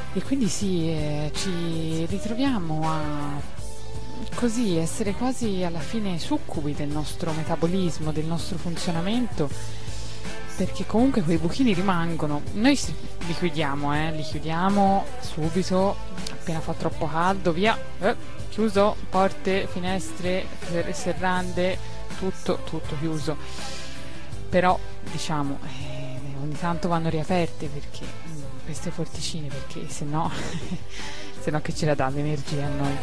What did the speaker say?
E quindi sì, ci ritroviamo a così essere quasi alla fine succubi del nostro metabolismo, del nostro funzionamento, perché comunque quei buchini rimangono. Noi li chiudiamo subito, appena fa troppo caldo, via, chiuso, porte, finestre, serrande, tutto chiuso. Però diciamo ogni tanto vanno riaperte perché queste porticine, perché se no che ce la dà l'energia a noi.